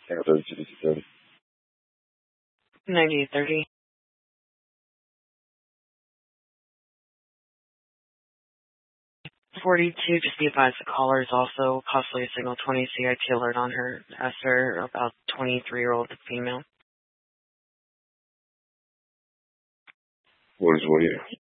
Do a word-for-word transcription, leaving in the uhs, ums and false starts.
Tango thirty-two to two thirty. ninety-eight thirty. forty-two, just be advised the caller is also possibly a signal twenty C I P alert on her. Ask her about twenty-three-year-old female. What is what year?